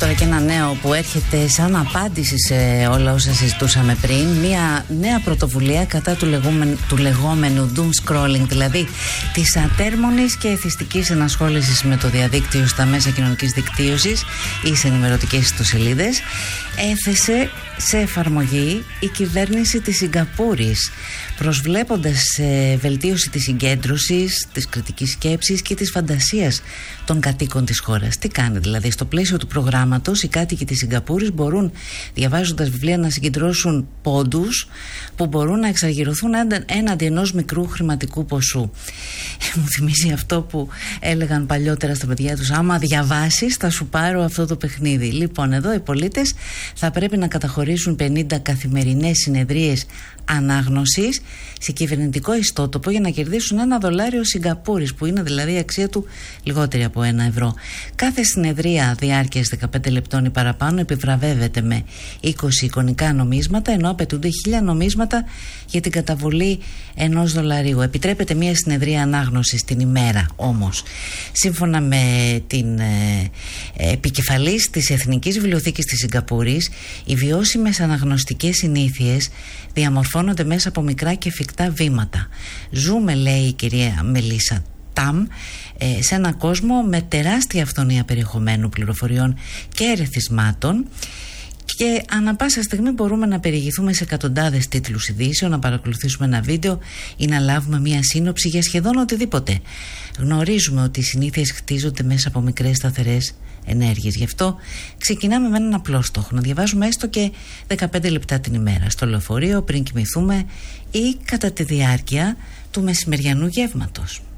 τώρα και ένα νέο που έρχεται σαν απάντηση σε όλα όσα συζητούσαμε πριν. Μια νέα πρωτοβουλία κατά του λεγόμενου doom scrolling, δηλαδή της ατέρμονης και εθιστικής ενασχόλησης με το διαδίκτυο στα μέσα κοινωνικής δικτύωσης ή σε ενημερωτικές ιστοσελίδες. Έθεσε σε εφαρμογή η κυβέρνηση της Σιγκαπούρης, προσβλέποντας σε βελτίωση της συγκέντρωσης, της κριτικής σκέψης και της φαντασίας των κατοίκων της χώρας. Τι κάνει δηλαδή? Στο πλαίσιο του προγράμματος, οι κάτοικοι της Σιγκαπούρης μπορούν, διαβάζοντας βιβλία, να συγκεντρώσουν πόντους που μπορούν να εξαργυρωθούν έναντι ενός μικρού χρηματικού ποσού. Μου θυμίζει αυτό που έλεγαν παλιότερα στα παιδιά τους: άμα διαβάσεις θα σου πάρω αυτό το παιχνίδι. Λοιπόν, εδώ οι πολίτες θα πρέπει να καταχωρήσουν 50 καθημερινές συνεδρίες ανάγνωσης σε κυβερνητικό ιστότοπο για να κερδίσουν $1 Σιγκαπούρης, που είναι δηλαδή η αξία του λιγότερη από €1. Κάθε συνεδρία διάρκειας 15 λεπτών ή παραπάνω επιβραβεύεται με 20 εικονικά νομίσματα, ενώ απαιτούνται 1000 νομίσματα για την καταβολή $1. Επιτρέπεται μια συνεδρία ανάγνωσης την ημέρα όμως. Σύμφωνα με την επικεφαλής της Εθνικής Βιβλιοθήκης της Σιγκαπούρης, οι βιώσιμες αναγνωστικές συνήθειες διαμορφώνονται μέσα από μικρά και εφικτά βήματα. Ζούμε, λέει η κυρία Μελίσσα Ταμ, σε έναν κόσμο με τεράστια αυθονία περιεχομένου, πληροφοριών και ερεθισμάτων, και ανά πάσα στιγμή μπορούμε να περιηγηθούμε σε εκατοντάδες τίτλους ειδήσεων, να παρακολουθήσουμε ένα βίντεο ή να λάβουμε μια σύνοψη για σχεδόν οτιδήποτε. Γνωρίζουμε ότι οι συνήθειες χτίζονται μέσα από μικρές σταθερές ενέργειες. Γι' αυτό ξεκινάμε με έναν απλό στόχο: να διαβάζουμε έστω και 15 λεπτά την ημέρα, στο λεωφορείο, πριν κοιμηθούμε ή κατά τη διάρκεια του μεσημεριανού γεύματος.